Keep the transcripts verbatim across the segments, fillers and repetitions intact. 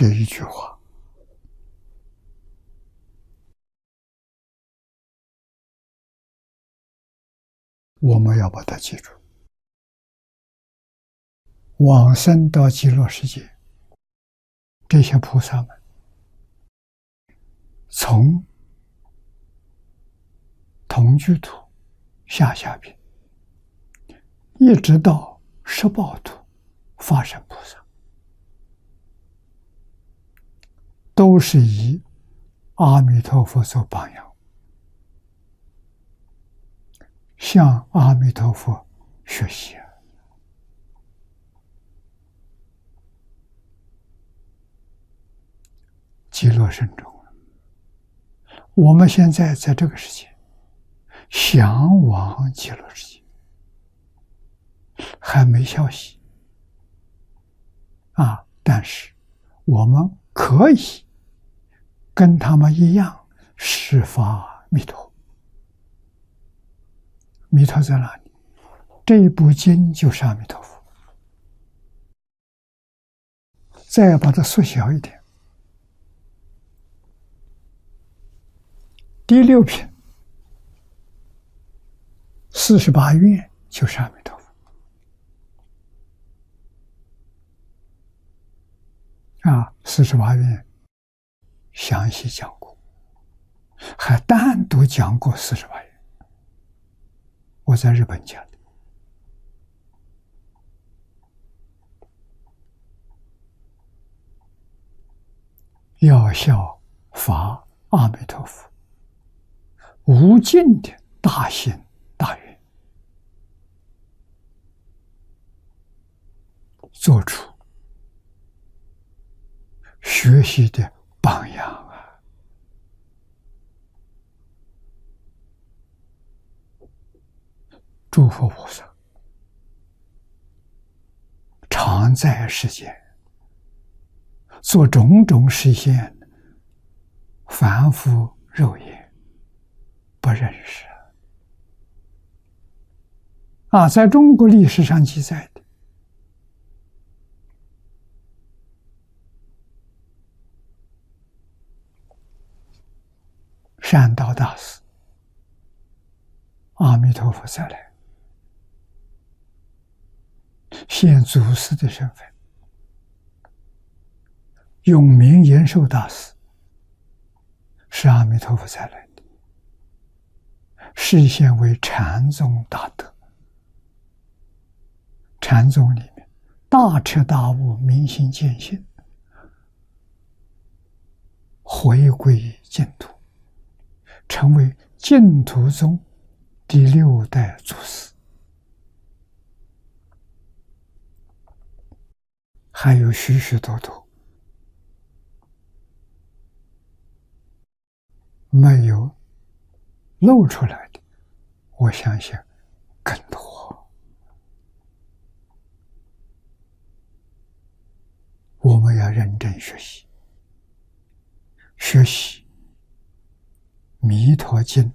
这一句话，我们要把它记住。往生到极乐世界，这些菩萨们从同居土、下下品，一直到十报土、法身菩萨，都是以阿弥陀佛做榜样，向阿弥陀佛学习。极乐深中，我们现在在这个世界向往极乐世界，还没消息啊！但是我们可以跟他们一样释发弥陀。弥陀在哪里？这一部经就是阿弥陀佛。再把它缩小一点，第六品四十八愿就是阿弥陀佛啊！四十八愿详细讲过，还单独讲过四十八愿。我在日本讲的，要效法阿弥陀佛无尽的大行大愿，做出学习的榜样啊！诸佛菩萨常在世间，做种种实现，凡夫肉眼不认识啊！在中国历史上记载的，善导大师阿弥陀佛再来，现祖师的身份，永明延寿大师是阿弥陀佛再来的，示现为禅宗大德。禅宗里面大彻大悟、明心见性，回归净土，成为净土宗第六代祖师。还有许许多多没有露出来的，我相信更多。我们要认真学习，学习弥陀经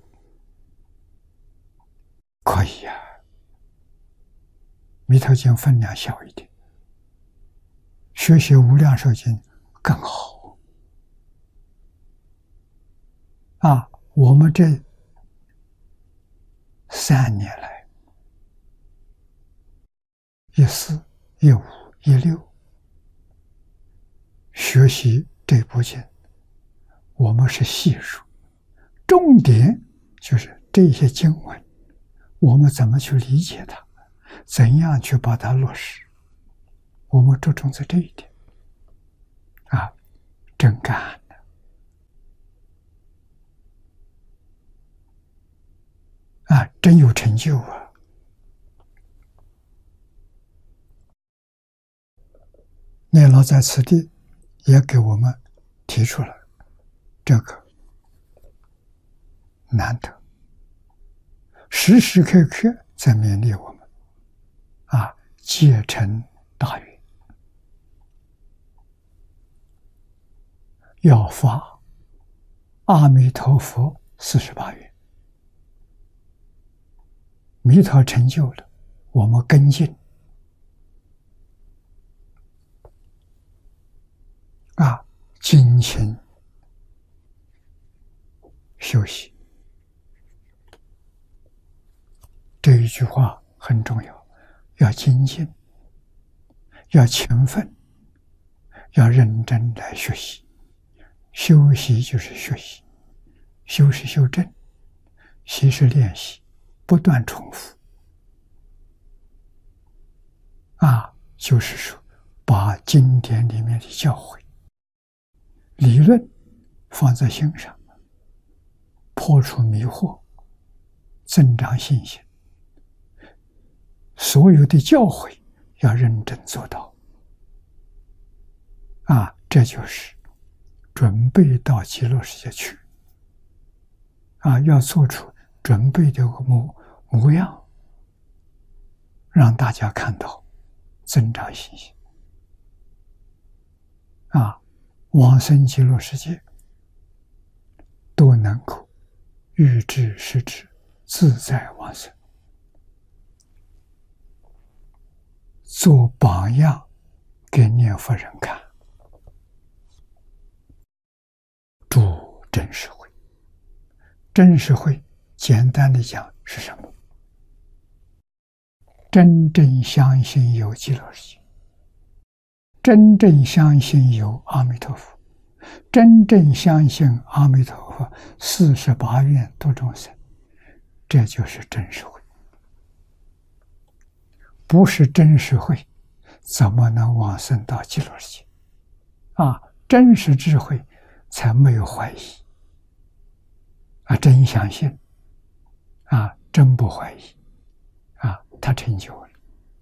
可以呀、啊，弥陀经分量小一点，学习无量寿经更好啊！我们这三年来，一四、一五、一六学习这部经，我们是细数，重点就是这些经文，我们怎么去理解它，怎样去把它落实，我们注重在这一点啊，真干的啊，真有成就啊！念老在此地也给我们提出了这个难得，时时刻刻在勉励我们啊，戒成大愿，要发阿弥陀佛四十八愿，弥陀成就了，我们跟进啊， 精勤修习。这一句话很重要，要精进，要勤奋，要认真来学习。修习就是学习，修是修正，习是练习，不断重复。啊，就是说，把经典里面的教诲、理论放在心上，破除迷惑，增长信心。所有的教诲要认真做到。啊，这就是准备到极乐世界去。啊，要做出准备的模模样，让大家看到，增长信心。啊，往生极乐世界都能够预知实知，自在往生，做榜样给念佛人看。住真实慧，真实慧简单的讲是什么？真正相信有极乐世界，真正相信有阿弥陀佛，真正相信阿弥陀佛四十八愿度众生，这就是真实慧。不是真实慧，怎么能往生到极乐世界？啊，真实智慧才没有怀疑，啊，真相信，啊，真不怀疑，啊，他成就了。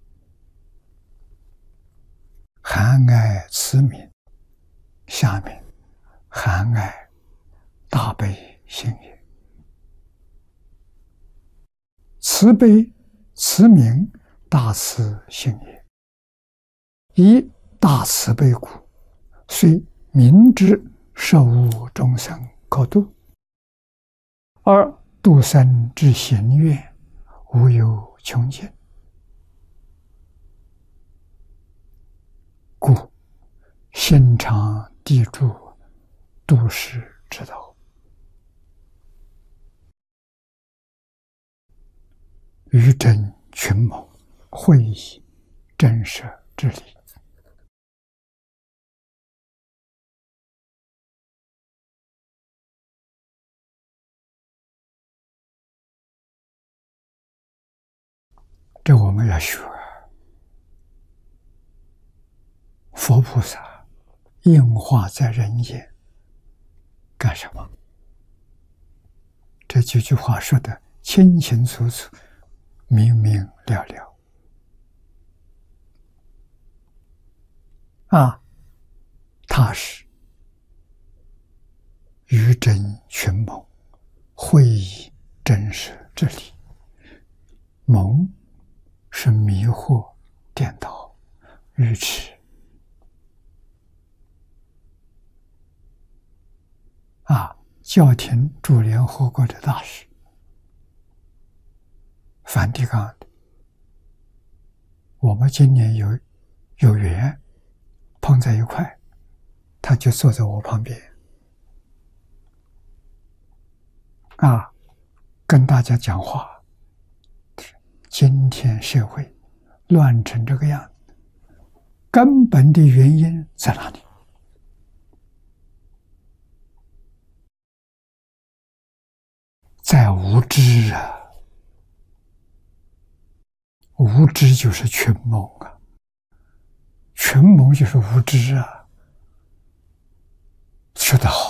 含爱慈悯，下面含爱大悲心也。慈悲慈悯大慈心也，以大慈悲故，虽明知受无众生可度，而度生之行愿无有穷尽，故心常地住度世之道。于真群谋，会以真实之理。这我们要学。佛菩萨应化在人间干什么？这几句话说的清清楚楚，明明了了。啊，他是于真群谋，会以真实之理。蒙是迷惑、颠倒、愚痴。啊，教廷主联合国的大使梵蒂冈的，我们今年有有缘碰在一块，他就坐在我旁边，啊，跟大家讲话。今天社会乱成这个样子，根本的原因在哪里？在无知啊！无知就是群谋啊，群谋就是无知啊。说得好。